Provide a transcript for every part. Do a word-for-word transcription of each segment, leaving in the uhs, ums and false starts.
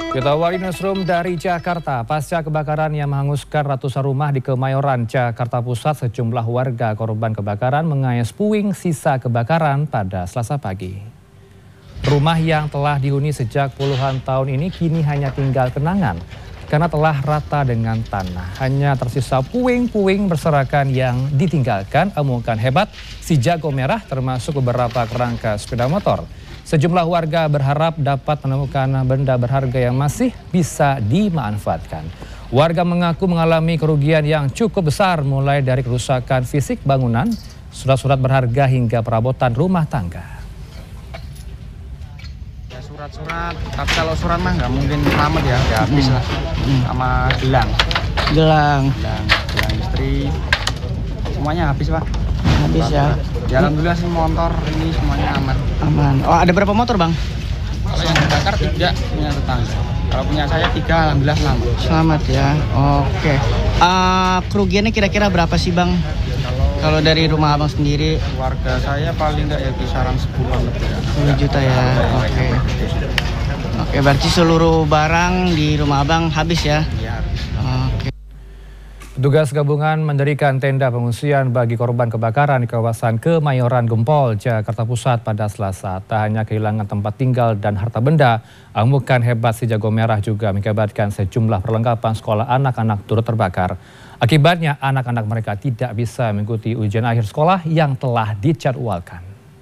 Kita awali newsroom dari Jakarta. Pasca kebakaran yang menghanguskan ratusan rumah di Kemayoran, Jakarta Pusat, sejumlah warga korban kebakaran mengais puing sisa kebakaran pada Selasa pagi. Rumah yang telah dihuni sejak puluhan tahun ini kini hanya tinggal kenangan karena telah rata dengan tanah. Hanya tersisa puing-puing berserakan yang ditinggalkan amukan hebat si jago merah, termasuk beberapa kerangka sepeda motor. Sejumlah warga berharap dapat menemukan benda berharga yang masih bisa dimanfaatkan. Warga mengaku mengalami kerugian yang cukup besar, mulai dari kerusakan fisik bangunan, surat-surat berharga hingga perabotan rumah tangga. Ya, surat-surat, tapi kalau surat mah nggak mungkin selamat ya, ya habis lah. Hmm. Sama gelang. Gelang. Gelang, gelang istri, semuanya habis Pak. Habis ya. Ya alhamdulillah sih motor ini semuanya aman. Aman. Oh, ada berapa motor, Bang? Kalau yang terbakar tiga punya tetangga. Kalau punya saya tiga, alhamdulillah selamat. Selamat ya. Oke. Uh, kerugiannya kira-kira berapa sih, Bang? Kalau, Kalau dari rumah Abang sendiri? Warga saya paling nggak ya kisaran sepuluhan lebih ya. sepuluh juta ya. Oke. Oke, berarti seluruh barang di rumah Abang habis ya? Iya. Oke. Petugas gabungan mendirikan tenda pengungsian bagi korban kebakaran di kawasan Kemayoran Gempol, Jakarta Pusat pada Selasa. Tak hanya kehilangan tempat tinggal dan harta benda, amukan hebat si jago merah juga mengakibatkan sejumlah perlengkapan sekolah anak-anak turut terbakar. Akibatnya anak-anak mereka tidak bisa mengikuti ujian akhir sekolah yang telah dijadwalkan.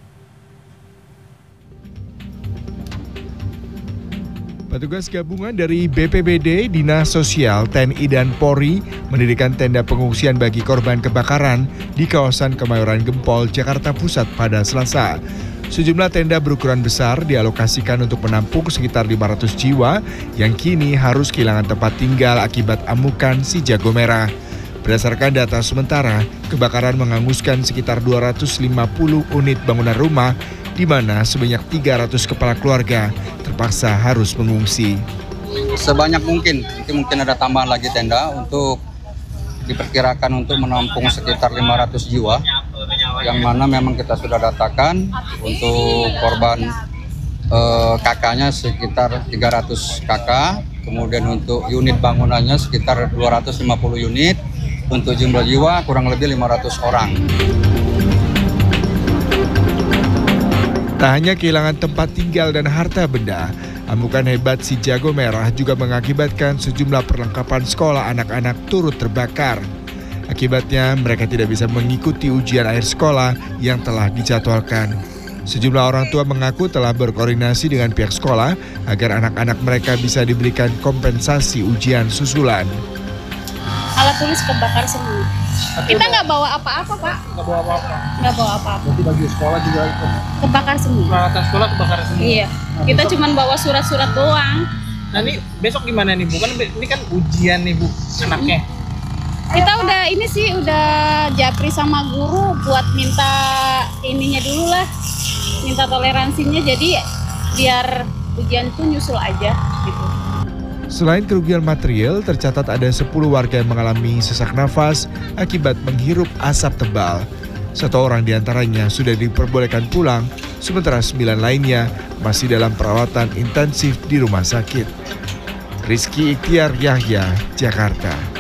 Petugas gabungan dari B P B D, Dinas Sosial, T N I dan Polri mendirikan tenda pengungsian bagi korban kebakaran di kawasan Kemayoran Gempol, Jakarta Pusat pada Selasa. Sejumlah tenda berukuran besar dialokasikan untuk menampung sekitar lima ratus jiwa yang kini harus kehilangan tempat tinggal akibat amukan si jago merah. Berdasarkan data sementara, kebakaran menghanguskan sekitar dua ratus lima puluh unit bangunan rumah, di mana sebanyak tiga ratus kepala keluarga terpaksa harus mengungsi. Sebanyak mungkin, nanti mungkin ada tambahan lagi tenda untuk diperkirakan untuk menampung sekitar lima ratus jiwa, yang mana memang kita sudah datakan untuk korban eh, kakaknya sekitar tiga ratus kakak, kemudian untuk unit bangunannya sekitar dua ratus lima puluh unit, untuk jumlah jiwa kurang lebih lima ratus orang. Tak hanya kehilangan tempat tinggal dan harta benda, amukan hebat si jago merah juga mengakibatkan sejumlah perlengkapan sekolah anak-anak turut terbakar. Akibatnya mereka tidak bisa mengikuti ujian akhir sekolah yang telah dijadwalkan. Sejumlah orang tua mengaku telah berkoordinasi dengan pihak sekolah agar anak-anak mereka bisa diberikan kompensasi ujian susulan. Alat tulis kebakar semua. Kita nggak bawa apa-apa, Pak. Nggak bawa apa-apa. Nggak bawa apa-apa. Berarti bagi sekolah juga Kebakar semua. peralatan sekolah kebakar semua. Iya. Nah, Kita besok- cuma bawa surat-surat doang. Nah ini besok gimana nih Bu? Kan ini kan ujian nih Bu, anaknya. Kita udah ini sih udah japri sama guru buat minta ininya dulu lah, minta toleransinya, jadi biar ujian itu nyusul aja gitu. Selain kerugian material, tercatat ada sepuluh warga yang mengalami sesak nafas akibat menghirup asap tebal. Satu orang diantaranya sudah diperbolehkan pulang, sementara sembilan lainnya masih dalam perawatan intensif di rumah sakit. Rizky Ikhtiar Yahya, Jakarta.